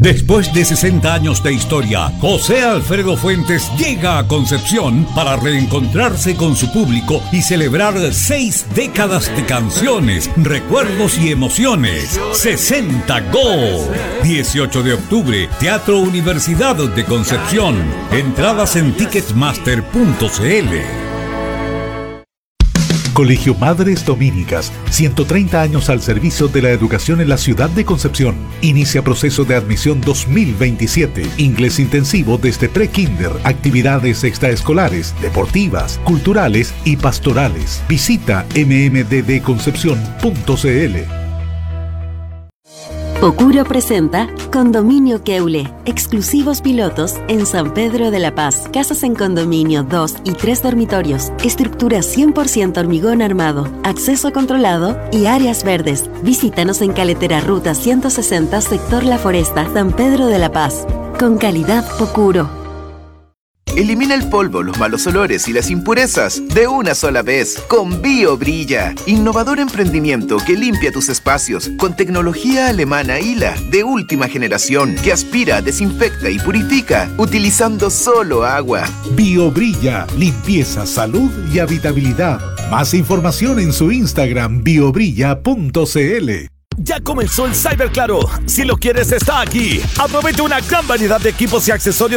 Después de 60 años de historia, José Alfredo Fuentes llega a Concepción para reencontrarse con su público y celebrar 6 décadas de canciones, recuerdos y emociones. 60 Go. 18 de octubre, Teatro Universidad de Concepción. Entradas en ticketmaster.cl. Colegio Madres Dominicas, 130 años al servicio de la educación en la ciudad de Concepción. Inicia proceso de admisión 2027. Inglés intensivo desde pre-kinder, actividades extraescolares, deportivas, culturales y pastorales. Visita mmddconcepción.cl. Pocuro presenta Condominio Keule, exclusivos pilotos en San Pedro de la Paz. Casas en condominio 2 y 3 dormitorios, estructura 100% hormigón armado, acceso controlado y áreas verdes. Visítanos en Caletera Ruta 160, sector La Foresta, San Pedro de la Paz. Con calidad Pocuro. Elimina el polvo, los malos olores y las impurezas de una sola vez con BioBrilla. Innovador emprendimiento que limpia tus espacios con tecnología alemana ILA de última generación que aspira, desinfecta y purifica utilizando solo agua. BioBrilla, limpieza, salud y habitabilidad. Más información en su Instagram biobrilla.cl. Ya comenzó el Cyber Claro. Si lo quieres, está aquí. Aprovecha una gran variedad de equipos y accesorios